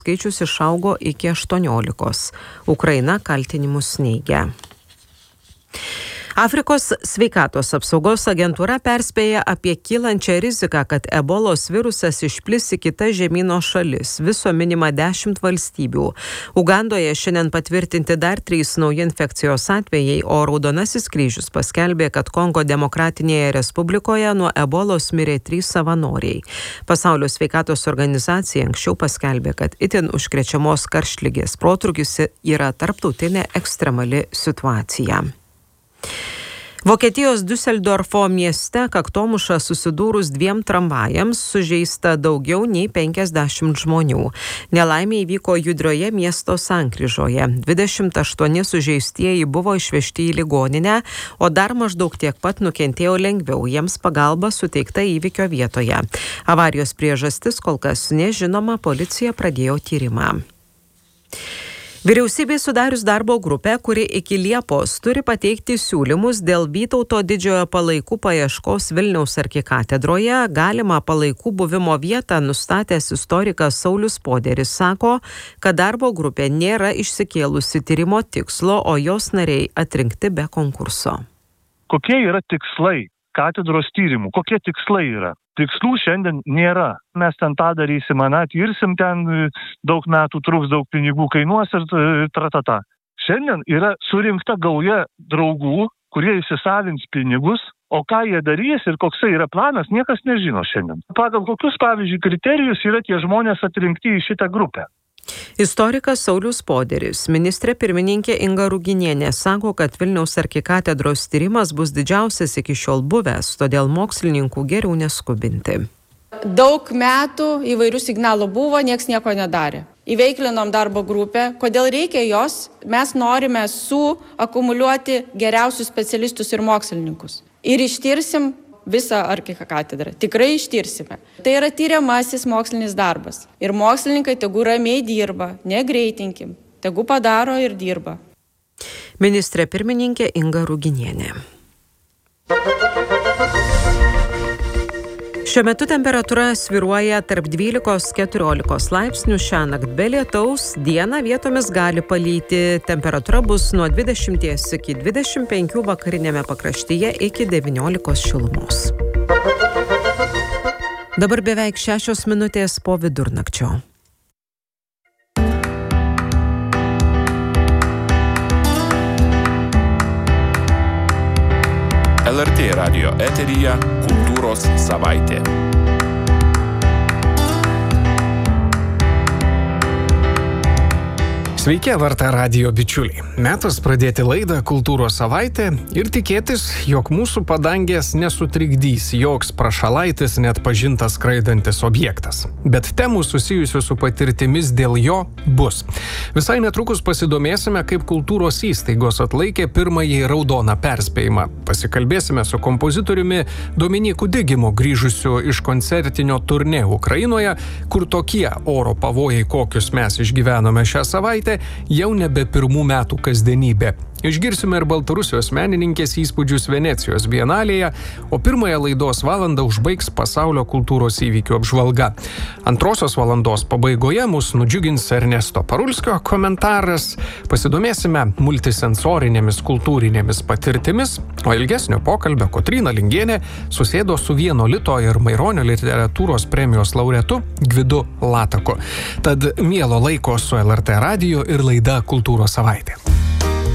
skaičius išaugo iki 18. Ukraina kaltinimus neigia. Afrikos sveikatos apsaugos agentūra perspėja apie kylančią riziką, kad ebolos virusas išplis į kitas žemyno šalis. Viso minima 10 valstybių. Ugandoje šiandien patvirtinti dar 3 nauji infekcijos atvejai, o Raudonasis kryžius paskelbė, kad Kongo Demokratinėje Respublikoje nuo ebolos mirė 3 savanoriai. Pasaulio sveikatos organizacija anksčiau paskelbė, kad itin užkrečiamos karštligės protrūkis yra tarptautinė ekstremali situacija. Vokietijos Düsseldorfo mieste kaktomuša susidūrus 2 tramvajams sužeista daugiau nei 50 žmonių. Nelaimė įvyko judrioje miesto sankryžoje. 28 sužeistieji buvo išvežti į ligoninę, o dar maždaug tiek pat nukentėjo lengviau. Jiems pagalba suteikta įvykio vietoje. Avarijos priežastis kol kas nežinoma, policija pradėjo tyrimą. Vyriausybė sudarius darbo grupę, kuri iki Liepos turi pateikti siūlymus dėl Vytauto didžiojo palaikų paieškos Vilniaus arkikatedroje. Galimą palaikų buvimo vietą nustatęs istorikas Saulius Poderis sako, kad darbo grupė nėra išsikėlusi tyrimo tikslo, o jos nariai atrinkti be konkurso. Kokie yra tikslai katedros tyrimų? Kokie tikslai yra? Tikslų šiandien nėra. Mes ten tą darysim, tirsim ten, daug metų truks, daug pinigų kainuos ir tratata. Šiandien yra surinkta gauja draugų, kurie įsisavins pinigus, o ką jie darys ir koksai yra planas, niekas nežino šiandien. Pagal kokius, pavyzdžiui, kriterijus yra tie žmonės atrinkti į šitą grupę. Istorikas Saulius Poderis, ministrė pirmininkė Inga Ruginienė sako, kad Vilniaus arkikatedros tyrimas bus didžiausias iki šiol buvęs, todėl mokslininkų geriau neskubinti. Daug metų įvairių signalų buvo, nieks nieko nedarė. Įveiklinom darbo grupę. Kodėl reikia jos? Mes norime suakumuliuoti geriausius specialistus ir mokslininkus. Ir ištirsim visą arkikatedrą. Tikrai ištirsime. Tai yra tyriamasis mokslinis darbas. Ir mokslininkai tegu ramiai dirba, negreitinkim. Tegu padaro ir dirba. Ministrė pirmininkė Inga Ruginienė. Šiuo metu temperatūra svyruoja tarp 12–14 laipsnių, šiąnakt be lietaus, dieną vietomis gali palyti, temperatūra bus nuo 20 iki 25, vakarinėme pakraštyje iki 19 šilumos. Dabar beveik 6 minutės po vidurnakčio. LRT radio eteryje Kultūros savaitė. Sveiki, LRT radijo bičiuliai. Metas pradėti laidą Kultūros savaitė ir tikėtis, jog mūsų padangės nesutrikdys joks prašalaitis net pažintas skraidantis objektas. Bet temų susijusių su patirtimis dėl jo bus. Visai netrukus pasidomėsime, kaip kultūros įstaigos atlaikė pirmąjį raudoną perspėjimą. Pasikalbėsime su kompozitoriumi Dominyku Digimu, grįžusiu iš koncertinio turnė Ukrainoje, kur tokie oro pavojai, kokius mes išgyvenome šią savaitę, jau nebe pirmų metų kasdienybė. Išgirsime ir Baltarusijos menininkės įspūdžius Venecijos bienalėje, o pirmąją laidos valandą užbaigs pasaulio kultūros įvykių apžvalga. Antrosios valandos pabaigoje mus nudžiugins Ernesto Parulskio komentaras, pasidomėsime multisensorinėmis kultūrinėmis patirtimis, o ilgesnio pokalbio Kotryna Lingienė susėdo su Vieno Lito ir Maironio literatūros premijos laureatu Gvidu Lataku. Tad mielo laiko su LRT radiju ir laida Kultūros savaitė.